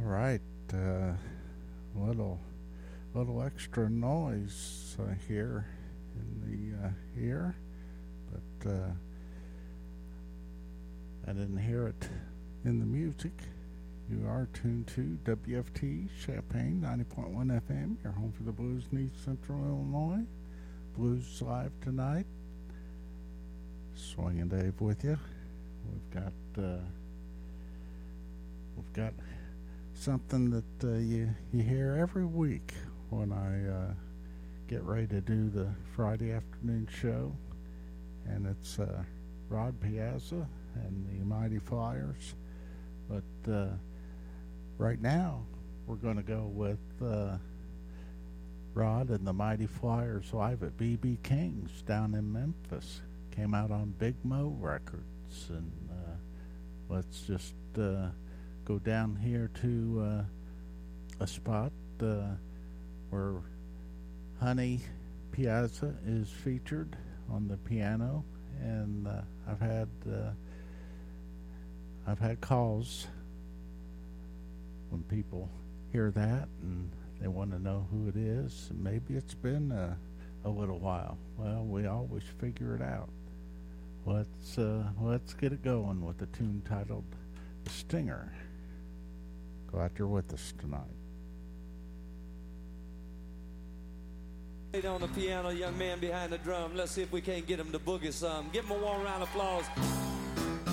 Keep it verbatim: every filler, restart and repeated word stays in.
right. Uh, little little extra noise uh, here in the uh, ear, but uh, I didn't hear it in the music. You are tuned to W F T Champaign ninety point one F M, your home for the blues in East Central Illinois. Blues Live tonight. Swinging Dave with you. We've got uh, we've got something that uh, you you hear every week when I uh, get ready to do the Friday afternoon show, and it's uh, Rod Piazza and the Mighty Flyers. But uh, right now, we're going to go with uh, Rod and the Mighty Flyers live at B B King's down in Memphis. Came out on Big Mo Records, and uh, let's just uh, go down here to uh, a spot uh, where Honey Piazza is featured on the piano, and uh, I've had uh, I've had calls when people hear that and they want to know who it is, and maybe it's been a, a little while. Well, we always figure it out. Let's uh, let's get it going with a tune titled Stinger. Glad you're with us tonight. On the piano, young man behind the drum. Let's see if we can't get him to boogie some. Give him a warm round of applause.